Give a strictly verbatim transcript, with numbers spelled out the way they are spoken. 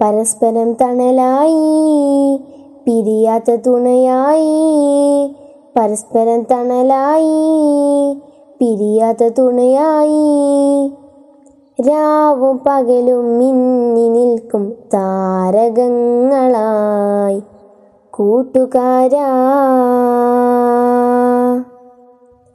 പരസ്പരം തണലായി പിരിയാത്ത തുണയായി, പരസ്പരം തണലായി പിരിയാത്ത തുണയായി. രാവും പകലും മിന്നി നിൽക്കും താരകങ്ങളായി കൂട്ടുകാരായി.